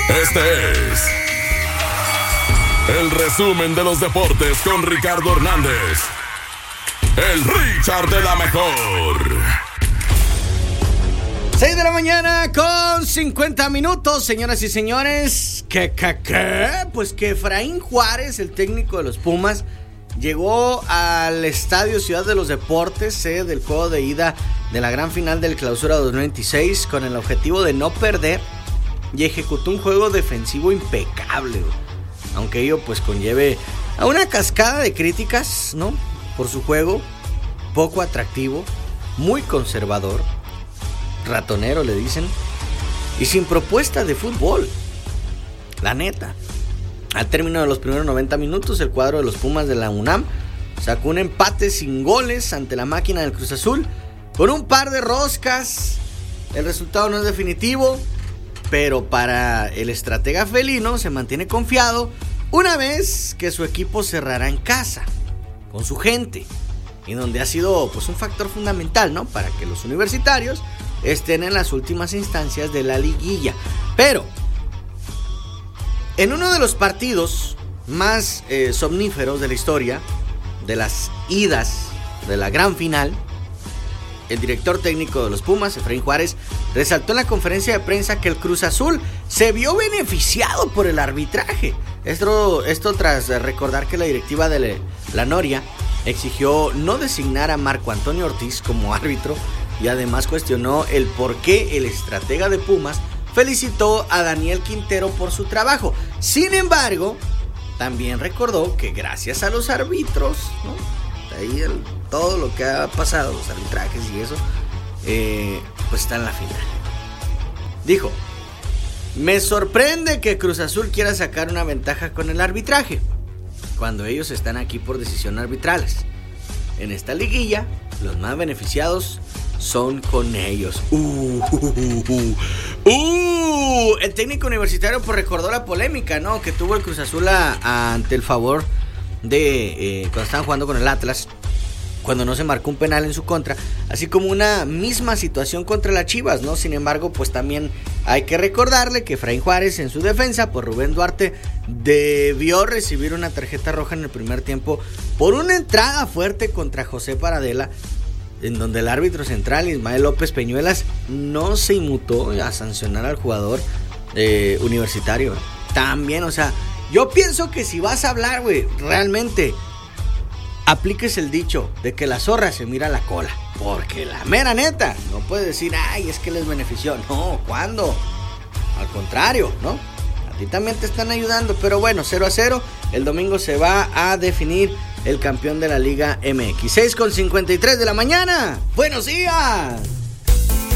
Este es el resumen de los deportes con Ricardo Hernández, el Richard de la mejor. 6 de la mañana con 50 minutos, señoras y señores. ¿Qué? Pues que Efraín Juárez, el técnico de los Pumas, llegó al Estadio Ciudad de los Deportes, sede del juego de ida de la gran final del Clausura 2026, con el objetivo de no perder, y ejecutó un juego defensivo impecable, aunque ello pues conlleve a una cascada de críticas, ¿no? Por su juego poco atractivo, muy conservador, ratonero le dicen, y sin propuesta de fútbol. La neta, al término de los primeros 90 minutos, el cuadro de los Pumas de la UNAM sacó un empate sin goles ante la máquina del Cruz Azul, con un par de roscas. El resultado no es definitivo, pero para el estratega felino se mantiene confiado una vez que su equipo cerrará en casa, con su gente, y donde ha sido pues un factor fundamental, ¿no?, para que los universitarios estén en las últimas instancias de la liguilla. Pero en uno de los partidos más somníferos de la historia, de las idas de la gran final, el director técnico de los Pumas, Efraín Juárez, resaltó en la conferencia de prensa que el Cruz Azul se vio beneficiado por el arbitraje. Esto tras recordar que la directiva de la Noria exigió no designar a Marco Antonio Ortiz como árbitro, y además cuestionó el por qué el estratega de Pumas felicitó a Daniel Quintero por su trabajo. Sin embargo, también recordó que gracias a los árbitros, ¿no?, ahí todo lo que ha pasado, los arbitrajes y eso, pues está en la final. Dijo: me sorprende que Cruz Azul quiera sacar una ventaja con el arbitraje, cuando ellos están aquí por decisión arbitrales. En esta liguilla, los más beneficiados son con ellos. El técnico universitario pues recordó la polémica, ¿no?, que tuvo el Cruz Azul ante el favor de cuando estaban jugando con el Atlas, cuando no se marcó un penal en su contra, así como una misma situación contra las Chivas, ¿no? Sin embargo, pues también hay que recordarle que Efraín Juárez, en su defensa, pues Rubén Duarte debió recibir una tarjeta roja en el primer tiempo por una entrada fuerte contra José Paradela, en donde el árbitro central, Ismael López Peñuelas, no se inmutó a sancionar al jugador universitario. También, o sea, yo pienso que si vas a hablar, güey, realmente apliques el dicho de que la zorra se mira la cola, porque la mera neta, no puedes decir, ay, es que les benefició. No, ¿cuándo? Al contrario, ¿no? A ti también te están ayudando. Pero bueno, 0-0, el domingo se va a definir el campeón de la Liga MX. 6:53 de la mañana. ¡Buenos días!